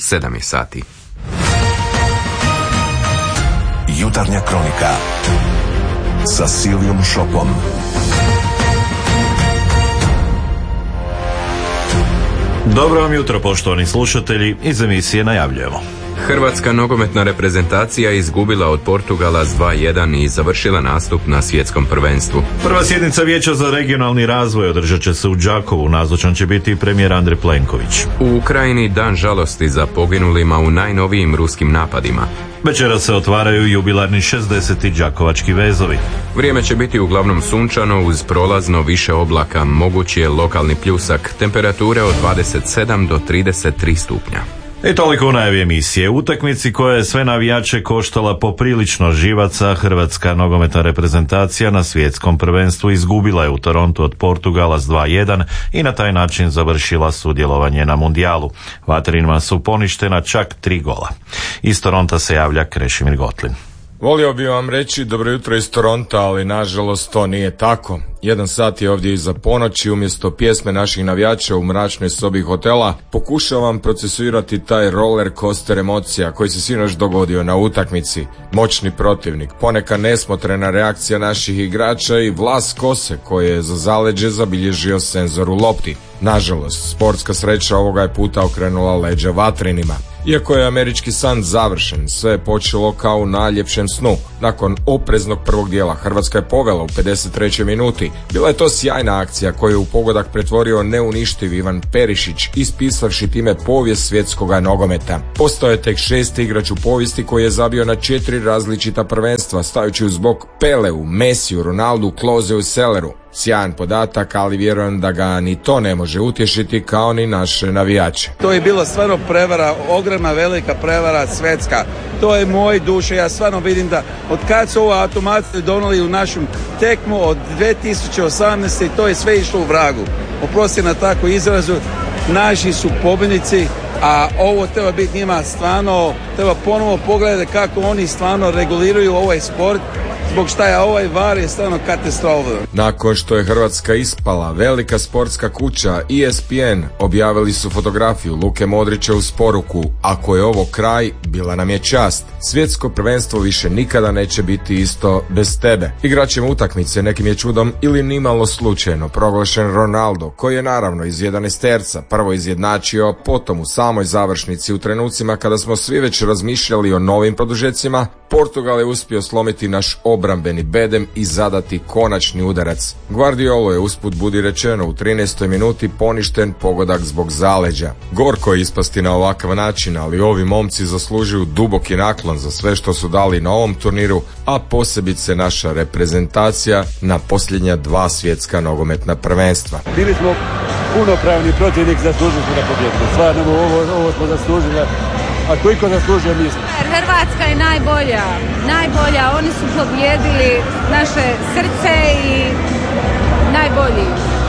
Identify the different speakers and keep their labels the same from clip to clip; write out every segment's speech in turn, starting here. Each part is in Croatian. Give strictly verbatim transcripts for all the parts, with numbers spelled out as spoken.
Speaker 1: sedam je sati.
Speaker 2: Jutarnja kronika sa Silvijom Šopom.
Speaker 3: Dobro vam jutro, poštovani slušatelji, iz emisije najavljujemo.
Speaker 1: Hrvatska nogometna reprezentacija je izgubila od Portugala s dva jedan i završila nastup na svjetskom prvenstvu.
Speaker 3: Prva sjednica Vijeća za regionalni razvoj održat će se u Đakovu, nazočan će biti i premijer Andrej Plenković.
Speaker 1: U Ukrajini dan žalosti za poginulima u najnovijim ruskim napadima.
Speaker 3: Večeras se otvaraju jubilarni šezdeseti đakovački vezovi.
Speaker 1: Vrijeme će biti uglavnom sunčano uz prolazno više oblaka, mogući je lokalni pljusak, temperature od dvadeset sedam do trideset tri stupnja.
Speaker 3: I toliko u najavi emisije. Utakmici koja je sve navijače koštala poprilično živaca, Hrvatska nogometna reprezentacija na svjetskom prvenstvu izgubila je u Torontu od Portugala s dva jedan i na taj način završila sudjelovanje na mundijalu. Vatrenima su poništena čak tri gola. Iz Toronta se javlja Krešimir Gotlin.
Speaker 4: Volio bi vam reći dobro jutro iz Toronta, ali nažalost to nije tako. Jedan sat je ovdje iza ponoći, umjesto pjesme naših navijača u mračnoj sobi hotela pokušavam procesuirati taj roller coaster emocija koji se sinoć dogodio na utakmici. Moćni protivnik, ponekad nesmotrena reakcija naših igrača i vlas kose koje je za zaleđe zabilježio senzor u lopti. Nažalost, sportska sreća ovoga je puta okrenula leđa Vatrenima. Iako je američki san završen, sve je počelo kao u najljepšem snu. Nakon opreznog prvog dijela Hrvatska je povela u pedeset trećoj minuti. Bila je to sjajna akcija koju je u pogodak pretvorio neuništiv Ivan Perišić, ispisavši time povijest svjetskoga nogometa. Postao je tek šesti igrač u povijesti koji je zabio na četiri različita prvenstva, stajući uz bok Peleu, Mesiju, Ronaldu, Klozeu i Selleru. Sjajan podatak, ali vjerujem da ga ni to ne može utješiti kao ni naše navijače.
Speaker 5: To je bilo stvarno prevara, ogromna velika prevara svjetska. To je moj duše, ja stvarno vidim da od kad su ovo automati donijeli u našem tekmu od dvije tisuće osamnaeste. to je sve išlo u vragu. Oprosti na takvu izrazu, naši su pobjednici, a ovo treba biti njima stvarno, treba ponovo pogledati kako oni stvarno reguliraju ovaj sport. Zbog šta je ovaj var je stvarno katastrofa.
Speaker 4: Nakon što je Hrvatska ispala, velika sportska kuća E S P N objavili su fotografiju Luke Modrića uz poruku: ako je ovo kraj, bila nam je čast. Svjetsko prvenstvo više nikada neće biti isto bez tebe. Igračem utakmice nekim je čudom ili nimalo slučajno proglašen Ronaldo, koji je naravno iz jedanaesterca prvo izjednačio, potom u samoj završnici u trenucima kada smo svi već razmišljali o novim produžecima, Portugal je uspio slomiti naš obrambeni bedem i zadati konačni udarac. Guardiolo je usput budi rečeno u trinaestoj minuti poništen pogodak zbog zaleđa. Gorko je ispasti na ovakav način, ali ovi momci zaslužuju duboki naklon za sve što su dali na ovom turniru, a posebice naša reprezentacija na posljednja dva svjetska nogometna prvenstva.
Speaker 6: Bili smo punopravni protivnik, zaslužili smo na pobjedu. Stvarno ovo, ovo smo zaslužili. A koliko zaslužuje mi smo?
Speaker 7: Hrvatska je najbolja, najbolja, oni su pobjedili naše srce i najbolji.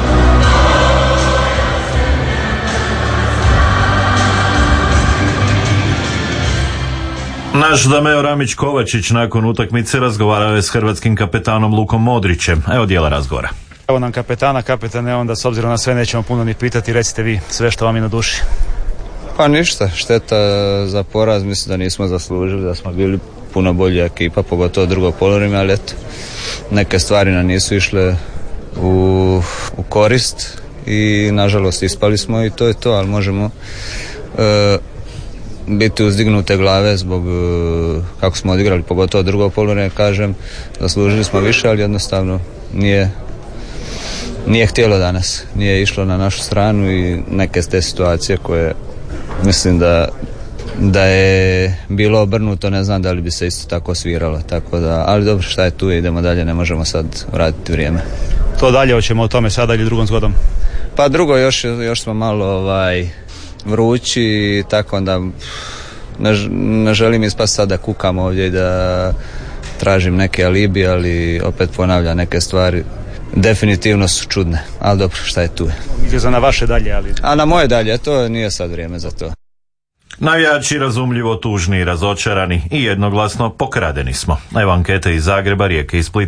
Speaker 3: Naš Dameo Ramić Kovačić nakon utakmice razgovarao je s hrvatskim kapetanom Lukom Modrićem. Evo dijela razgovora.
Speaker 8: Evo nam kapetana, kapetane, onda s obzirom na sve nećemo puno ni pitati, recite vi sve što vam je na duši.
Speaker 9: Pa ništa, šteta za poraz, mislim da nismo zaslužili, da smo bili puno bolja ekipa, pogotovo drugo poluvreme, ali eto, neke stvari nam nisu išle u, u korist i nažalost ispali smo i to je to, ali možemo e, biti uzdignute glave zbog e, kako smo odigrali, pogotovo drugo poluvreme, kažem, zaslužili smo više, ali jednostavno nije nije htjelo danas, nije išlo na našu stranu i neke ste situacije koje mislim da da je bilo obrnuto, ne znam da li bi se isto tako sviralo, tako da, ali dobro, šta je tu, idemo dalje, ne možemo sad vratiti vrijeme.
Speaker 8: To dalje, hoćemo o tome sada ili drugom zgodom?
Speaker 9: Pa drugo, još, još smo malo ovaj, vrući, tako onda ne, ne želim ispast sad da kukam ovdje i da tražim neke alibi, ali opet ponavljam neke stvari. Definitivno su čudne, ali dobro, šta je tu.
Speaker 8: Mislim za na vaše dalje, ali...
Speaker 9: A na moje dalje, to nije sad vrijeme za to.
Speaker 3: Navijači razumljivo tužni i razočarani i jednoglasno pokradeni smo. Evo ankete iz Zagreba, Rijeke i Splita.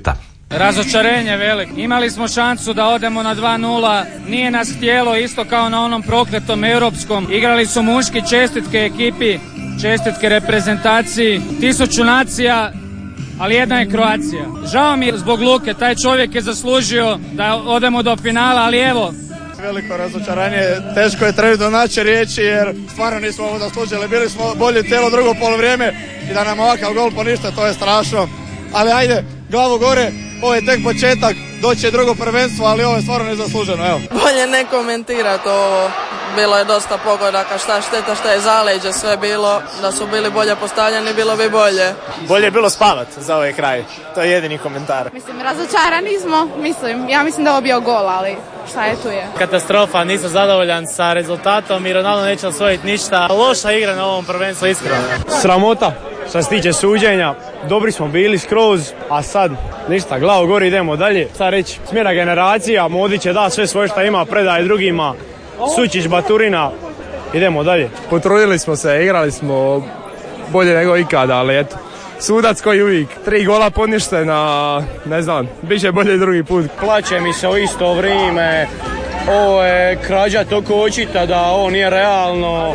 Speaker 10: Razočarenje veliko. Imali smo šansu da odemo na dva nula, nije nas htjelo, isto kao na onom prokletom europskom. Igrali su muški, čestitke ekipi, čestitke reprezentaciji, tisuću nacija, ali jedna je Kroacija. Žao mi je zbog Luke, taj čovjek je zaslužio da odemo do finala, ali evo.
Speaker 11: Veliko razočaranje, teško je trenutno naći riječi jer stvarno nismo ovo zaslužili, bili smo bolji cijelo drugo polovrijeme i da nam ovakav gol poništa, to je strašno. Ali ajde, glavu gore, ovo je tek početak, doći je drugo prvenstvo, ali ovo je stvarno nezasluženo, evo.
Speaker 12: Bolje ne komentirati ovo, bilo je dosta pogodaka, šta šteta, šta je zaleđe, sve bilo, da su bili bolje postavljeni, bilo bi bolje.
Speaker 11: Bolje je bilo spavat za ovaj kraj, to je jedini komentar.
Speaker 13: Mislim, razočarani smo, mislim, ja mislim da je ovo bio gol, ali šta je tu je.
Speaker 14: Katastrofa, nisam zadovoljan sa rezultatom i Ronaldo neće osvojiti ništa. Loša igra na ovom prvenstvu, iskreno.
Speaker 11: Sramota. Što se tiče suđenja, dobri smo bili skroz, a sad ništa, glavu gori, idemo dalje. Sad reći, smjena generacija, Modrić je da sve svoje što ima, predaje drugima, Sučić, Baturina, idemo dalje. Potrudili smo se, igrali smo bolje nego ikada, ali eto, sudac koji uvijek, tri gola poništena, ne znam, bit će bolje drugi put.
Speaker 14: Plaće mi se u isto vrijeme, ovo je krađa toliko očita da ovo nije realno.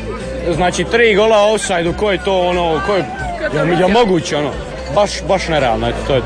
Speaker 14: Znači tri gola offside, ko je to ono, ko je, je, je moguće ono, baš, baš nerealno, eto, to je to.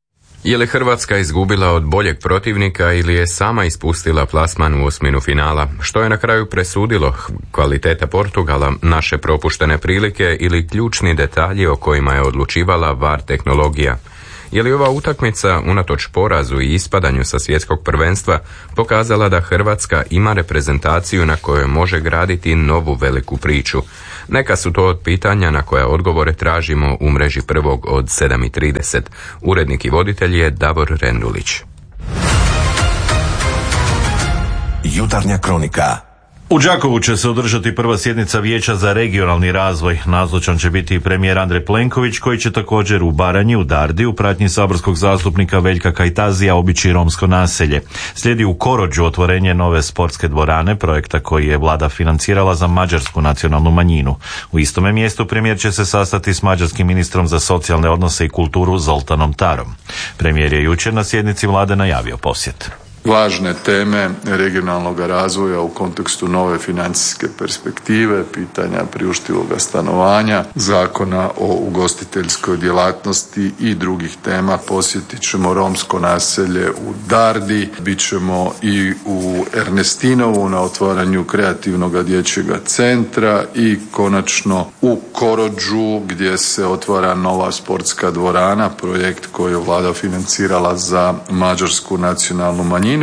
Speaker 1: Je li Hrvatska izgubila od boljeg protivnika ili je sama ispustila plasman u osminu finala? Što je na kraju presudilo? Kvaliteta Portugala, naše propuštene prilike ili ključni detalji o kojima je odlučivala V A R tehnologija? Je li ova utakmica, unatoč porazu i ispadanju sa svjetskog prvenstva, pokazala da Hrvatska ima reprezentaciju na kojoj može graditi novu veliku priču? Neka su to od pitanja na koja odgovore tražimo u mreži prvog od sedam i trideset. Urednik i voditelj je Davor Rendulić.
Speaker 2: Jutarnja kronika.
Speaker 3: U Đakovu će se održati prva sjednica Vijeća za regionalni razvoj. Nazočan će biti i premijer Andrej Plenković, koji će također u Baranji, u Dardi, u pratnji saborskog zastupnika Veljka Kajtazija obići romsko naselje. Slijedi u Korođu otvorenje nove sportske dvorane, projekta koji je vlada financirala za mađarsku nacionalnu manjinu. U istome mjestu premijer će se sastati s mađarskim ministrom za socijalne odnose i kulturu Zoltanom Tarom. Premijer je jučer na sjednici vlade najavio posjet.
Speaker 15: Važne teme regionalnog razvoja u kontekstu nove financijske perspektive, pitanja priuštivoga stanovanja, zakona o ugostiteljskoj djelatnosti i drugih tema. Posjetit ćemo romsko naselje u Dardi, bit ćemo i u Ernestinovu na otvaranju kreativnog dječjega centra i konačno u Korođu gdje se otvara nova sportska dvorana, projekt koji je vlada financirala za mađarsku nacionalnu manjinu.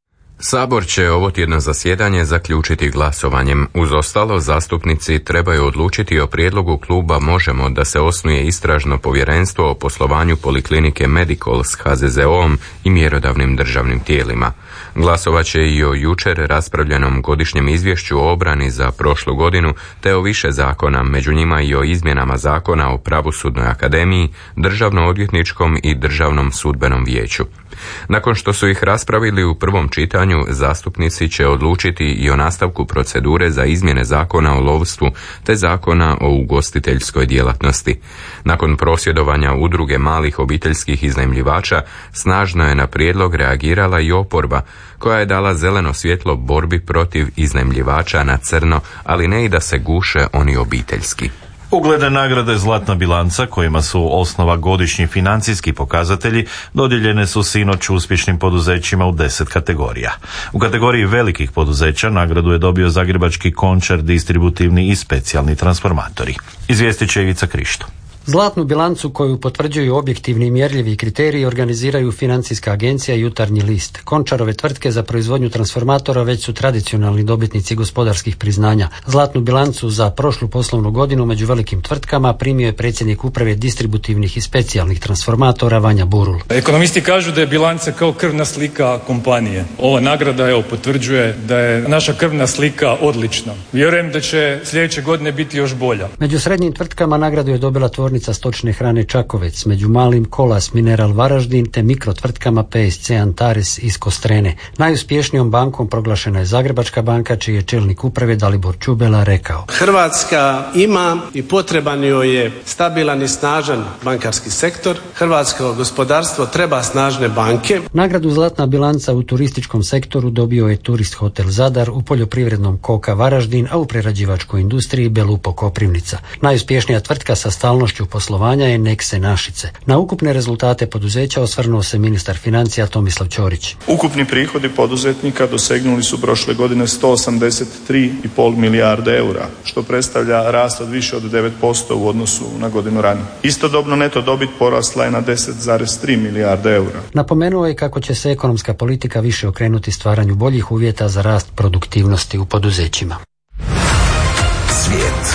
Speaker 1: Sabor će ovo tjedno zasjedanje zaključiti glasovanjem. Uz ostalo, zastupnici trebaju odlučiti o prijedlogu kluba Možemo da se osnuje istražno povjerenstvo o poslovanju poliklinike Medicol s H Z Z O-om i mjerodavnim državnim tijelima. Glasovat će i o jučer raspravljenom godišnjem izvješću o obrani za prošlu godinu, te o više zakona, među njima i o izmjenama zakona o Pravosudnoj akademiji, Državno-odvjetničkom i Državnom sudbenom vijeću. Nakon što su ih raspravili u prvom čitanju, zastupnici će odlučiti i o nastavku procedure za izmjene zakona o lovstvu te zakona o ugostiteljskoj djelatnosti. Nakon prosvjedovanja udruge malih obiteljskih iznajmljivača, snažno je na prijedlog reagirala i oporba, koja je dala zeleno svjetlo borbi protiv iznajmljivača na crno, ali ne i da se guše oni obiteljski.
Speaker 3: Ugledne nagrade Zlatna bilanca, kojima su osnova godišnji financijski pokazatelji, dodijeljene su sinoć uspješnim poduzećima u deset kategorija. U kategoriji velikih poduzeća nagradu je dobio Zagrebački Končar, distributivni i specijalni transformatori. Izvijestit će Ivica Krišto.
Speaker 16: Zlatnu bilancu koju potvrđuju objektivni i mjerljivi kriteriji organiziraju Financijska agencija i Jutarnji list. Končarove tvrtke za proizvodnju transformatora već su tradicionalni dobitnici gospodarskih priznanja. Zlatnu bilancu za prošlu poslovnu godinu među velikim tvrtkama primio je predsjednik uprave distributivnih i specijalnih transformatora Vanja Burul.
Speaker 17: Ekonomisti kažu da je bilanca kao krvna slika kompanije. Ova nagrada evo potvrđuje da je naša krvna slika odlična. Vjerujem da će sljedeće godine biti još bolja.
Speaker 16: Među srednjim tvrtkama nagradu je dobila tvornica tvornica stočne hrane Čakovec, među malim Kolas Mineral Varaždin te mikrotvrtkama P S C Antares iz Kostrene. Najuspješnijom bankom proglašena je Zagrebačka banka, čiji je čelnik uprave Dalibor Čubela rekao:
Speaker 18: Hrvatska ima i potreban joj je stabilan i snažan bankarski sektor. Hrvatsko gospodarstvo treba snažne banke.
Speaker 16: Nagradu Zlatna bilanca u turističkom sektoru dobio je Turist Hotel Zadar, u poljoprivrednom Koka Varaždin, a u prerađivačkoj industriji Belupo Koprivnica. Najuspješnija tvrtka sa stalnošću poslovanja je Nekse Našice. Na ukupne rezultate poduzeća osvrnuo se ministar financija Tomislav Ćorić.
Speaker 19: Ukupni prihodi poduzetnika dosegnuli su prošle godine sto osamdeset tri zarez pet milijarde eura, što predstavlja rast od više od devet posto u odnosu na godinu ranije. Istodobno neto dobit porasla je na deset zarez tri milijarde eura.
Speaker 16: Napomenuo je kako će se ekonomska politika više okrenuti stvaranju boljih uvjeta za rast produktivnosti u poduzećima.
Speaker 2: Svijet.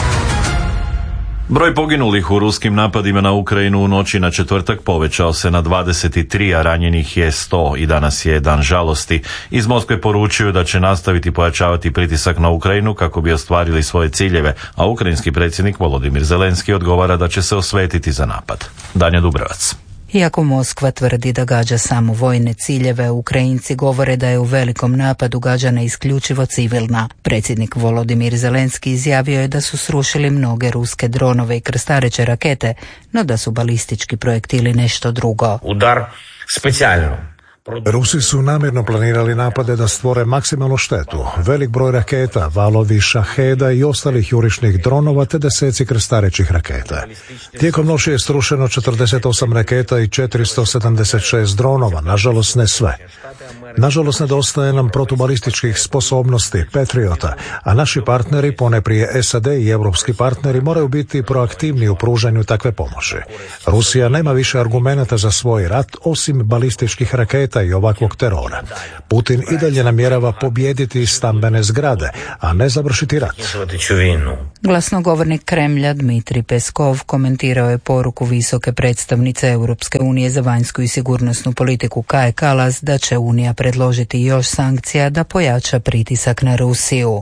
Speaker 3: Broj poginulih u ruskim napadima na Ukrajinu u noći na četvrtak povećao se na dvadeset tri, a ranjenih je sto i danas je dan žalosti. Iz Moskve poručuju da će nastaviti pojačavati pritisak na Ukrajinu kako bi ostvarili svoje ciljeve, a ukrajinski predsjednik Volodimir Zelenski odgovara da će se osvetiti za napad. Danja Dubrovac.
Speaker 20: Iako Moskva tvrdi da gađa samo vojne ciljeve, Ukrajinci govore da je u velikom napadu gađana isključivo civilna. Predsjednik Volodimir Zelenski izjavio je da su srušili mnoge ruske dronove i krstareće rakete, no da su balistički projektili nešto drugo.
Speaker 21: Udar specijalno.
Speaker 22: Rusi su namjerno planirali napade da stvore maksimalnu štetu. Velik broj raketa, valovi šaheda i ostalih jurišnih dronova te deseci krstarećih raketa. Tijekom noći je strušeno četrdeset osam raketa i četiristo sedamdeset šest dronova, nažalost ne sve. Nažalost nedostaje nam protubalističkih sposobnosti, Patriota, a naši partneri, poneprije S A D i europski partneri, moraju biti proaktivni u pružanju takve pomoći. Rusija nema više argumenata za svoj rat osim balističkih raketa i ovakvog terora. Putin i dalje namjerava pobijediti stambene zgrade, a ne završiti rat.
Speaker 20: Glasnogovornik Kremlja Dmitrij Peskov komentirao je poruku visoke predstavnice Europske unije za vanjsku i sigurnosnu politiku Kaje Kalas da će Unija predložiti još sankcija da pojača pritisak na Rusiju.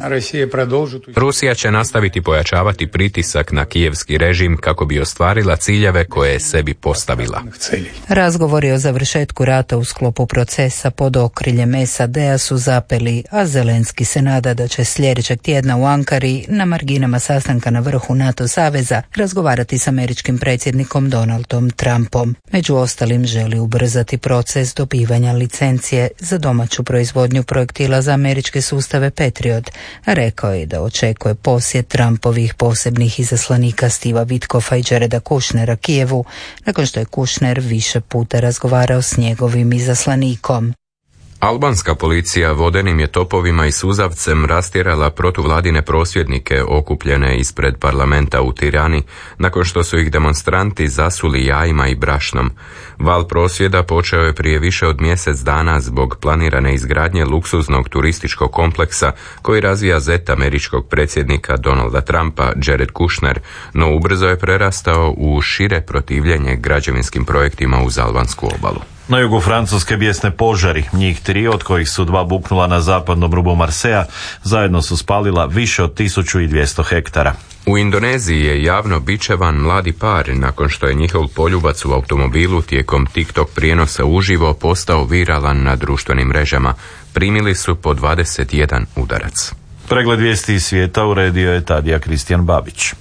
Speaker 1: Rusija će nastaviti pojačavati pritisak na kijevski režim kako bi ostvarila ciljeve koje je sebi postavila.
Speaker 20: Razgovori o završetku rata u sklopu procesa pod okriljem S A D-a su zapeli, a Zelenski se nada da će sljedećeg tjedna u Ankari na marginama sastanka na vrhu NATO saveza razgovarati s američkim predsjednikom Donaldom Trumpom. Među ostalim želi ubrzati proces dobivanja licencije za domaću proizvodnju projektila za američke sustave Patriot. Rekao je da očekuje posjet Trumpovih posebnih izaslanika Steva Witkoffa i Jareda Kushnera Kijevu, nakon što je Kushner više puta razgovarao s njegovim izaslanikom.
Speaker 1: Albanska policija vodenim je topovima i suzavcem rastjerala protuvladine prosvjednike okupljene ispred parlamenta u Tirani, nakon što su ih demonstranti zasuli jajima i brašnom. Val prosvjeda počeo je prije više od mjesec dana zbog planirane izgradnje luksuznog turističkog kompleksa koji razvija zet američkog predsjednika Donalda Trumpa, Jared Kushner, no ubrzo je prerastao u šire protivljenje građevinskim projektima uz albansku obalu.
Speaker 3: Na jugu Francuske bijesne požari, njih tri, od kojih su dva buknula na zapadnom rubu Marseja, zajedno su spalila više od tisuću dvjesto hektara.
Speaker 1: U Indoneziji je javno bičevan mladi par nakon što je njihov poljubac u automobilu tijekom TikTok prijenosa uživo postao viralan na društvenim mrežama. Primili su po dvadeset jedan udarac.
Speaker 3: Pregled vijesti iz svijeta uredio je Tadija Kristijan Babić.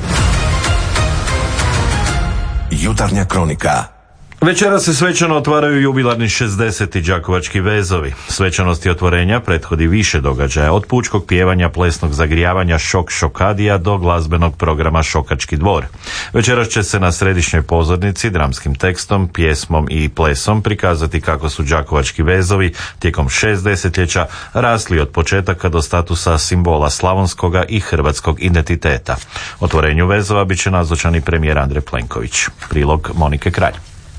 Speaker 2: Jutarnja kronika.
Speaker 3: Večera se svečano otvaraju jubilarni šezdeseti đakovački vezovi. Svečanosti otvorenja prethodi više događaja, od pučkog pjevanja, plesnog zagrijavanja Šok Šokadija do glazbenog programa Šokački dvor. Večeras će se na središnjoj pozornici dramskim tekstom, pjesmom i plesom prikazati kako su đakovački vezovi tijekom šest desetljeća rasli od početaka do statusa simbola slavonskoga i hrvatskog identiteta. Otvorenju vezova bit će nazočan i premijer Andrej Plenković. Prilog Monike Kralj.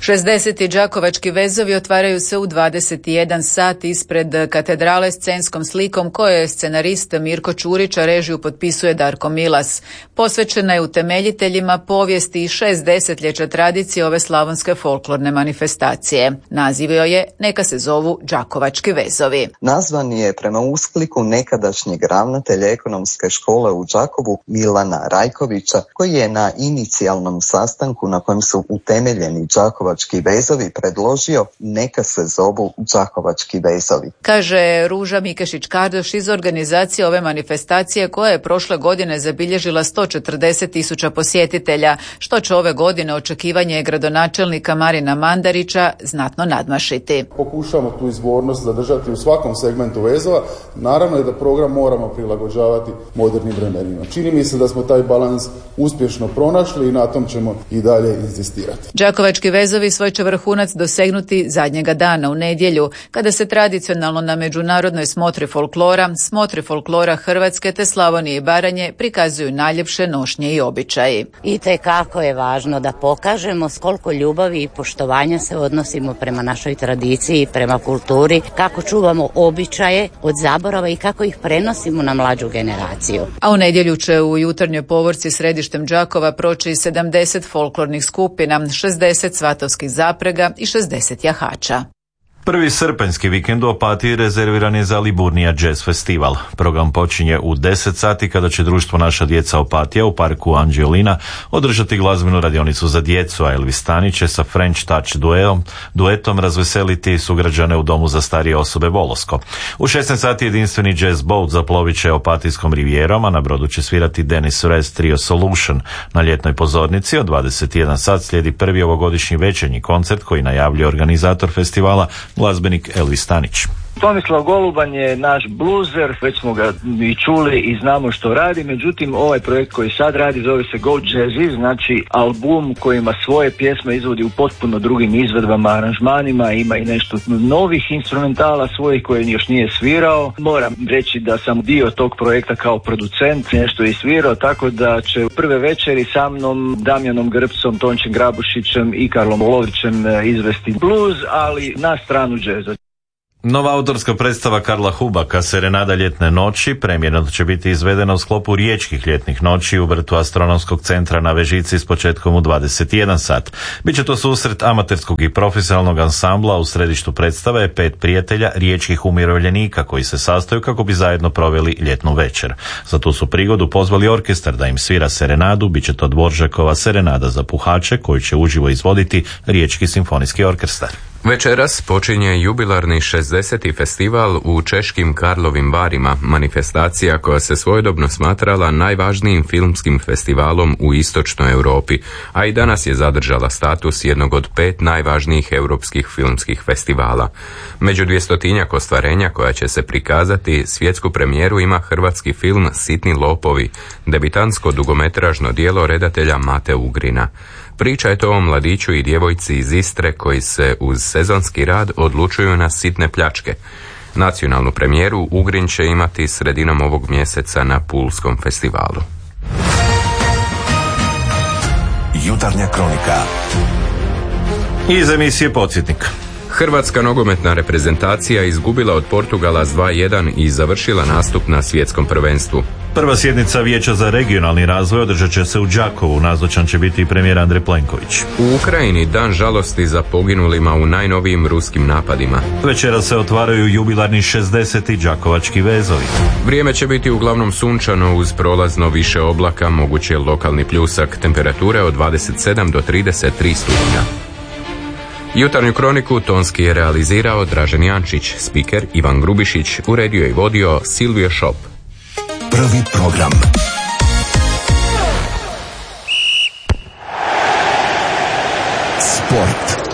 Speaker 4: šezdeseti đakovački vezovi otvaraju se u dvadeset jedan sat ispred katedrale scenskom slikom koje je scenarist Mirko Čurić, a režiju potpisuje Darko Milas. Posvećena je utemeljiteljima povijesti i šest desetljeća tradicije ove slavonske folklorne manifestacije. Naziv joj je Neka se zovu đakovački vezovi.
Speaker 5: Nazvan je prema uskliku nekadašnjeg ravnatelja ekonomske škole u Đakovu Milana Rajkovića, koji je na inicijalnom sastanku na kojem su utemeljeni đakovački vezovi predložio neka se zovu đakovački vezovi.
Speaker 4: Kaže Ruža Mikešić-Kardoš iz organizacije ove manifestacije koja je prošle godine zabilježila sto četrdeset tisuća posjetitelja, što će ove godine očekivanje gradonačelnika Marina Mandarića znatno nadmašiti.
Speaker 23: Pokušamo tu izvornost zadržati u svakom segmentu vezova. Naravno je da program moramo prilagođavati modernim vremenima. Čini mi se da smo taj balans uspješno pronašli i na tom ćemo i dalje inzistirati.
Speaker 4: Đakovački vezovi svoj će vrhunac dosegnuti zadnjega dana u nedjelju, kada se tradicionalno na međunarodnoj smotri folklora, smotri folklora Hrvatske te Slavonije i Baranje prikazuju najljepše nošnje i običaji.
Speaker 24: I tekako je važno da pokažemo s koliko ljubavi i poštovanja se odnosimo prema našoj tradiciji, prema kulturi, kako čuvamo običaje od zaborava i kako ih prenosimo na mlađu generaciju.
Speaker 4: A u nedjelju će u jutarnjoj povorci središtem Đakova proći sedamdeset folklornih skupina, šezdeset svatovskih zaprega i šezdeset jahača.
Speaker 3: Prvi srpanjski vikend u Opatiji rezerviran je za Liburnija Jazz Festival. Program počinje u deset sati kada će društvo Naša djeca Opatija u parku Anđelina održati glazbenu radionicu za djecu, a Elvis Stanić će sa French Touch duetom, duetom razveseliti sugrađane u domu za starije osobe Volosko. U šesnaest sati jedinstveni jazz boat zaplovit će Opatijskom rivijerom, a na brodu će svirati Dennis Rez Trio Solution. Na ljetnoj pozornici od dvadeset jedan sat slijedi prvi ovogodišnji večernji koncert koji najavljuje organizator festivala, glazbenik Elvis Stanić.
Speaker 25: Tomislav Goluban je naš bluzer, već smo ga i čuli i znamo što radi, međutim ovaj projekt koji sad radi zove se Go Jazzy, znači album koji ima svoje pjesme, izvodi u potpuno drugim izvedbama, aranžmanima, ima i nešto novih instrumentala svojih koje još nije svirao. Moram reći da sam dio tog projekta kao producent, nešto je svirao, tako da će prve večeri sa mnom, Damjanom Grbcom, Tončem Grabušićem i Karlom Lovrićem izvesti blues, ali na stranu džeza.
Speaker 3: Nova autorska predstava Karla Hubaka, Serenada ljetne noći, premijerno će biti izvedena u sklopu riječkih ljetnih noći u vrtu Astronomskog centra na Vežici s početkom u dvadeset jedan sat. Biće to susret amaterskog i profesionalnog ansambla, u središtu predstave je pet prijatelja riječkih umirovljenika koji se sastaju kako bi zajedno proveli ljetnu večer. Za tu su prigodu pozvali orkestar da im svira serenadu, bit će to Dvoržakova Serenada za puhače koju će uživo izvoditi Riječki simfonijski orkestar.
Speaker 1: Večeras počinje jubilarni šezdeseti festival u češkim Karlovim Varima, manifestacija koja se svojedobno smatrala najvažnijim filmskim festivalom u istočnoj Europi, a i danas je zadržala status jednog od pet najvažnijih europskih filmskih festivala. Među dvjestotinjak ostvarenja koja će se prikazati, svjetsku premijeru ima hrvatski film Sitni lopovi, debitantsko dugometražno djelo redatelja Mate Ugrina. Priča je to o mladiću i djevojci iz Istre koji se uz sezonski rad odlučuju na sitne pljačke. Nacionalnu premijeru Ugrin će imati sredinom ovog mjeseca na Pulskom festivalu.
Speaker 2: Jutarnja kronika.
Speaker 3: Iz emisije Podsjetnik.
Speaker 1: Hrvatska nogometna reprezentacija izgubila od Portugala s dva jedan i završila nastup na svjetskom prvenstvu.
Speaker 3: Prva sjednica Vijeća za regionalni razvoj održat će se u Đakovu, nazočan će biti i premijer Andrej Plenković.
Speaker 1: U Ukrajini dan žalosti za poginulima u najnovijim ruskim napadima.
Speaker 3: Večera se otvaraju jubilarni šezdeseti đakovački vezovi.
Speaker 1: Vrijeme će biti uglavnom sunčano uz prolazno više oblaka, moguće lokalni pljusak, temperature od dvadeset sedam do trideset tri stupnja. Jutarnju kroniku tonski je realizirao Dražen Jančić, spiker Ivan Grubišić, uredio i vodio Silvio Šop.
Speaker 2: Prvi program. Sport.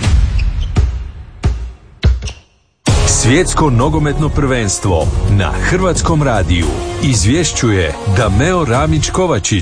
Speaker 26: Svjetsko nogometno prvenstvo na Hrvatskom radiju izvješćuje Dameo Ramić Kovačić.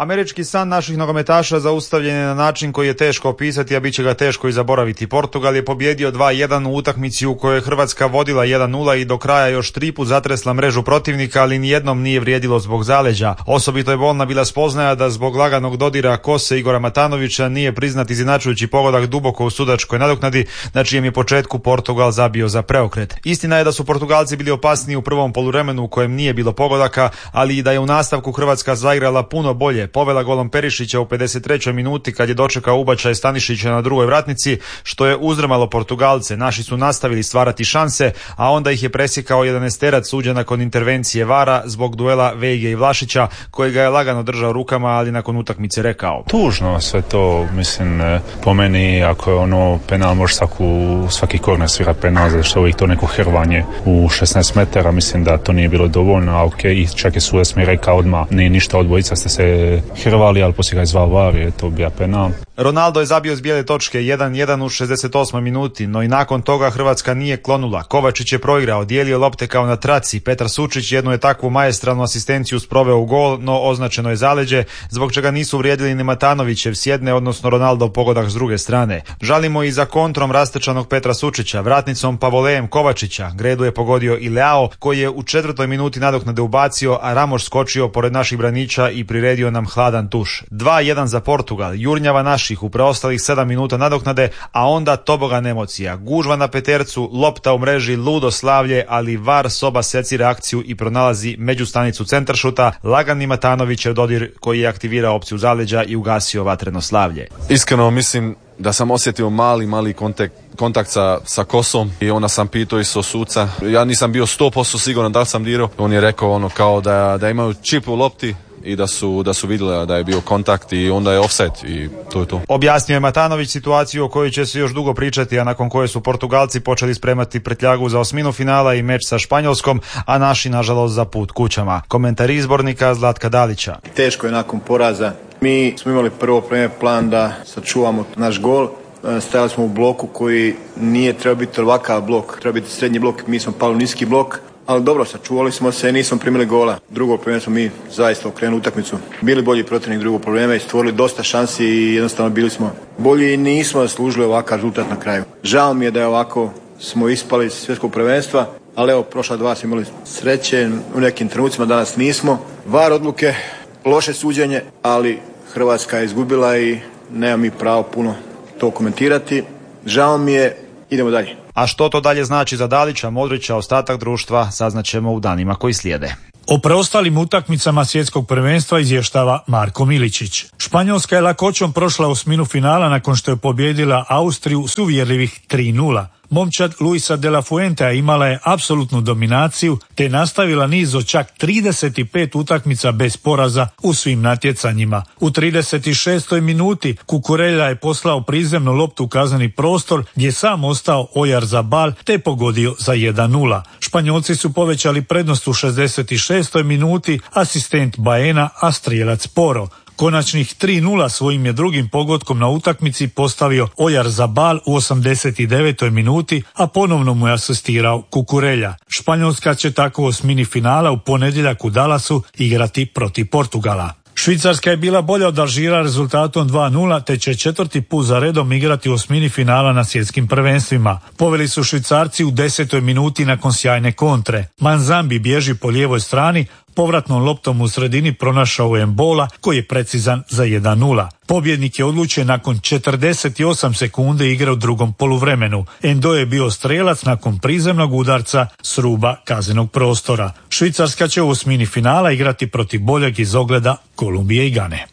Speaker 6: Američki san naših nogometaša zaustavljen je na način koji je teško opisati, a bit će ga teško i zaboraviti. Portugal je pobjedio dva jedan u utakmici u kojoj je Hrvatska vodila jedan nula i do kraja još tri put zatresla mrežu protivnika, ali nijednom nije vrijedilo zbog zaleđa. Osobito je bolna bila spoznaja da zbog laganog dodira kose Igora Matanovića nije priznat izjednačujući pogodak duboko u sudačkoj nadoknadi, na čijem je početku Portugal zabio za preokret. Istina je da su Portugalci bili opasniji u prvom poluvremenu u kojem nije bilo pogodaka, ali i da je u nastavku Hrvatska zaigrala puno bolje. Povela golom Perišića u pedeset trećoj minuti kad je dočekao ubačaj Stanišića na drugoj vratnici, što je uzdrmalo Portugalce. Naši su nastavili stvarati šanse, a onda ih je presjekao jedanaesterac suđen nakon intervencije vara zbog duela Vejge i Vlašića, koji ga je lagano držao rukama, ali nakon utakmice rekao:
Speaker 7: tužno sve to, mislim, po meni, ako je ono penal, može svaku, svaki korner svira penal, zato što uvijek to neko hrvanje u šesnaest metara, mislim da to nije bilo dovoljno, a ok, i čak je sudac mi rekao odmah, nije ništa, odbojica ste se hrvali, ali poslije ga je zvao var, je to bio penal.
Speaker 6: Ronaldo je zabio s bijele točke jedan jedan u šezdeset osmoj minuti, no i nakon toga Hrvatska nije klonula. Kovačić je proigrao, dijelio lopte kao na traci. Petar Sučić jednu je takvu maestralnu asistenciju sproveo u gol, no označeno je zaleđe, zbog čega nisu vrijedili ni Matanovićev sjedne, odnosno Ronaldo pogodak s druge strane. Žalimo i za kontrom rastečanog Petra Sučića, vratnicom Pavolejem Kovačića. Gredu je pogodio i Leao, koji je u četvrtoj minuti nadoknade ubacio, a Ramos skočio pored naših braniča i priredio nam hladan tuš. dva jedan za Portugal, jurnjava naših u preostalih sedam minuta nadoknade, a onda tobogan emocija. Gužva na petercu, lopta u mreži, ludo slavlje, ali var soba seci reakciju i pronalazi međustanicu centaršuta, lagani Matanovićev dodir koji je aktivirao opciju zaleđa i ugasio vatreno slavlje.
Speaker 8: Iskreno mislim da sam osjetio mali, mali kontakt, kontakt sa, sa kosom i onda sam pitao i so suca. Ja nisam bio sto posto siguran da li sam dirao. On je rekao ono kao da, da imaju čip u lopti i da su, da su vidjeli da je bio kontakt i onda je offset i to je to.
Speaker 6: Objasnio je Matanović situaciju o kojoj će se još dugo pričati, a nakon koje su Portugalci počeli spremati pretljagu za osminu finala i meč sa Španjolskom, a naši nažalost za put kućama. Komentar izbornika Zlatka Dalića.
Speaker 9: Teško je nakon poraza. Mi smo imali prvo plan da sačuvamo naš gol. Stajali smo u bloku koji nije trebao biti ovakav blok, treba biti srednji blok, mi smo pali u niski blok. Ali dobro, sačuvali smo se i nismo primili gola. Drugo probleme smo mi zaista okrenuli utakmicu. Bili bolji protivnik drugo probleme i stvorili dosta šansi i jednostavno bili smo bolji i nismo zaslužili ovakav rezultat na kraju. Žao mi je da je ovako smo ispali iz svjetskog prvenstva, ali evo, prošla dva smo imali sreće, u nekim trenucima danas nismo. var odluke, loše suđenje, ali Hrvatska je izgubila i nema mi pravo puno to komentirati. Žao mi je, idemo dalje.
Speaker 6: A što to dalje znači za Dalića, Modrića, ostatak društva, saznaćemo u danima koji slijede.
Speaker 10: O preostalim utakmicama svjetskog prvenstva izvještava Marko Miličić. Španjolska je lakoćom prošla osminu finala nakon što je pobijedila Austriju s uvjerljivih tri nula. Momčad Luisa de la Fuentea imala je apsolutnu dominaciju te nastavila niz od čak trideset pet utakmica bez poraza u svim natjecanjima. U trideset šestoj minuti Kukurelja je poslao prizemnu loptu u kazneni prostor gdje je sam ostao Oyarzabal te pogodio za jedan nula. Španjolci su povećali prednost u šezdeset šestoj minuti, asistent Baena, a strijelac Poro. Konačnih tri nula svojim je drugim pogodkom na utakmici postavio Oyarzabal u osamdeset devetoj minuti, a ponovno mu je asistirao Kukurelja. Španjolska će tako u osmini finala u ponedjeljak u Dallasu igrati protiv Portugala. Švicarska je bila bolja od Alžira rezultatom dva nula, te će četvrti put za redom igrati u osmini finala na svjetskim prvenstvima. Poveli su Švicarci u desetoj minuti nakon sjajne kontre. Manzambi bježi po lijevoj strani, povratnom loptom u sredini pronašao je Embola koji je precizan za jedan nula. Pobjednik je odlučen nakon četrdeset osam sekunde igre u drugom poluvremenu. Endo je bio strelac nakon prizemnog udarca s ruba kaznenog prostora. Švicarska će u osmini finala igrati protiv boljeg iz ogleda Kolumbije i Gane.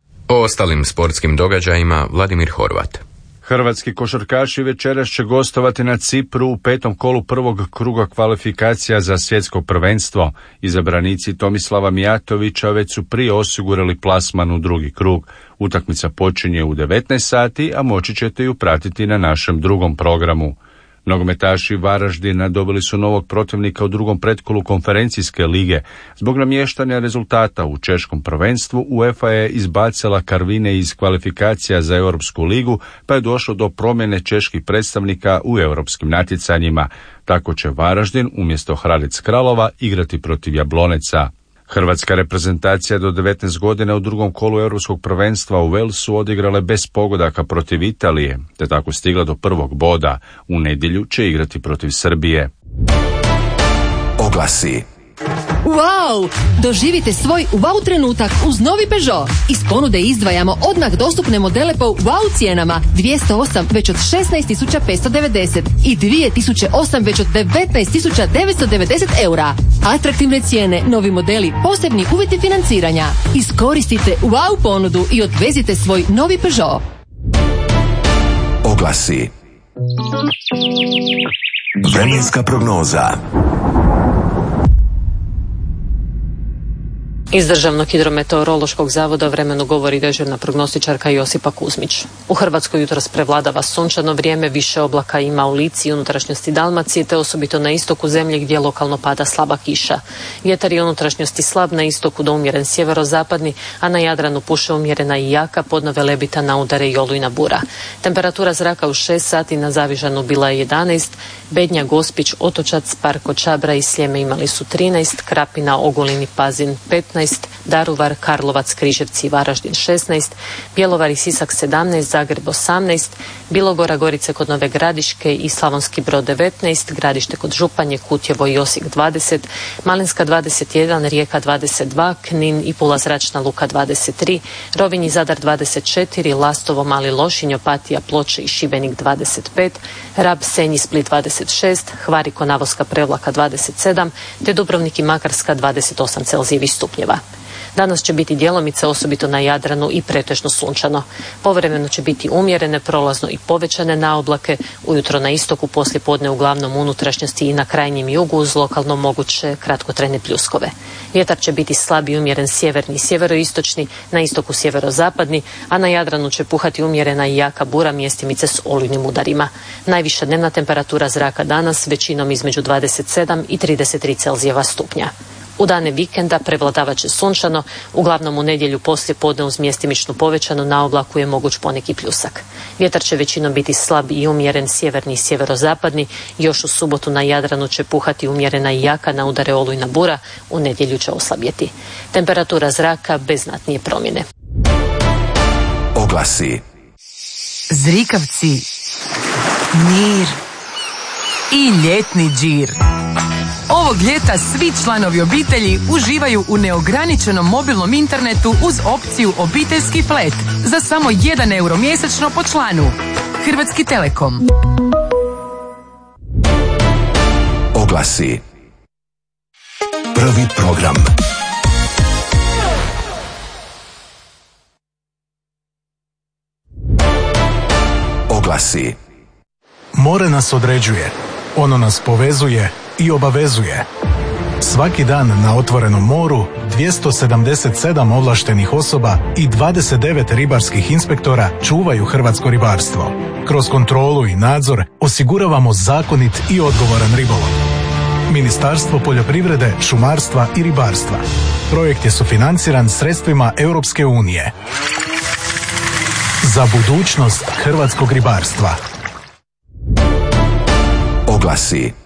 Speaker 1: O ostalim sportskim događajima Vladimir Horvat.
Speaker 26: Hrvatski košarkaši večeras će gostovati na Cipru u petom kolu prvog kruga kvalifikacija za svjetsko prvenstvo. Izabranici Tomislava Mijatovića već su prije osigurali plasman u drugi krug. Utakmica počinje u devetnaest sati, a moći ćete ju pratiti na našem drugom programu. Nogometaši Varaždina dobili su novog protivnika u drugom pretkolu konferencijske lige. Zbog namještanja rezultata u češkom prvenstvu, UEFA je izbacila Karvine iz kvalifikacija za Europsku ligu, pa je došlo do promjene čeških predstavnika u europskim natjecanjima. Tako će Varaždin umjesto Hradec Kralova igrati protiv Jabloneca. Hrvatska reprezentacija do devetnaest godina u drugom kolu europskog prvenstva u Walesu odigrala bez pogodaka protiv Italije, te tako stigla do prvog boda. U nedjelju će igrati protiv Srbije.
Speaker 2: Oglasi.
Speaker 11: Wow! Doživite svoj wow trenutak uz novi Peugeot. Iz ponude izdvajamo odmah dostupne modele po wow cijenama. dvjesto osam već od šesnaest tisuća petsto devedeset i dvije tisuće osam već od devetnaest tisuća devetsto devedeset eura. Atraktivne cijene, novi modeli, posebni uvjeti financiranja. Iskoristite wow ponudu i odvezite svoj novi Peugeot.
Speaker 2: Oglasi. Vremenska prognoza.
Speaker 12: Iz Državnog hidrometeorološkog zavoda vremenu govori dežurna prognostičarka Josipa Kuzmić. U Hrvatskoj jutros prevladava sunčano vrijeme, više oblaka ima u Lici i unutrašnjosti Dalmacije, te osobito na istoku zemlje gdje lokalno pada slaba kiša. Vjetar je unutrašnjosti slab, na istoku do umjeren sjeverozapadni, a na Jadranu puše umjerena i jaka, podno Velebita na udare i olujna bura. Temperatura zraka u šest sati na Zavižanu bila je jedanaest, Bednja, Gospić, Otočac, Parko, Čabra i Sljeme imali su trinaest, Krapina, Ogulin i Pazin petnaest, Daruvar, Karlovac, Križevci i Varaždin šesnaest, Bjelovar i Sisak sedamnaest, Zagreb osamnaest, Bilogora, Gorice kod Nove Gradiške i Slavonski Brod devetnaest, Gradište kod Županje, Kutjevo i Osijek dvadeset, Malinska dvadeset jedan, Rijeka dvadeset dva, Knin i Pula zračna luka dvadeset tri, Rovinj i Zadar dvadeset četiri, Lastovo, Mali Lošinj, Opatija, Ploče i Šibenik dvadeset pet, Rab, Senj i Split dvadeset šest, Hvar i Konavoska Prevlaka dvadeset sedam, te Dubrovnik i Makarska dvadeset osam Celzijevih stupnjeva. Danas će biti djelomice, osobito na Jadranu, i pretežno sunčano. Povremeno će biti umjerene, prolazno i povećane naoblake, ujutro na istoku, poslije podne uglavnom unutrašnjosti i na krajnjem jugu uz lokalno moguće kratkotrajne pljuskove. Vjetar će biti slab i umjeren sjeverni i sjeveroistočni, na istoku sjeverozapadni, a na Jadranu će puhati umjerena i jaka bura, mjestimice s olujnim udarima. Najviša dnevna temperatura zraka danas većinom između dvadeset sedam i trideset tri Celzijeva stupnja. U dane vikenda prevladavat će sunčano, uglavnom u nedjelju poslije podne uz mjestimično povećano na oblaku je moguć poneki pljusak. Vjetar će većinom biti slab i umjeren sjeverni i sjeverozapadni, još u subotu na Jadranu će puhati umjerena i jaka, na udare olujna bura, u nedjelju će oslabjeti. Temperatura zraka bez znatnije promjene.
Speaker 2: Oglasi.
Speaker 13: Zrikavci, mir i ljetni džir. Ovog ljeta svi članovi obitelji uživaju u neograničenom mobilnom internetu uz opciju obiteljski flat za samo jedan euro mjesečno po članu. Hrvatski Telekom.
Speaker 2: Oglasi. Prvi program. Oglasi.
Speaker 14: More nas određuje, ono nas povezuje i obavezuje. Svaki dan na otvorenom moru dvjesto sedamdeset sedam ovlaštenih osoba i dvadeset devet ribarskih inspektora čuvaju hrvatsko ribarstvo. Kroz kontrolu i nadzor osiguravamo zakonit i odgovoran ribolov. Ministarstvo poljoprivrede, šumarstva i ribarstva. Projekt je sufinanciran sredstvima Europske unije. Za budućnost hrvatskog ribarstva.
Speaker 2: Oglasi.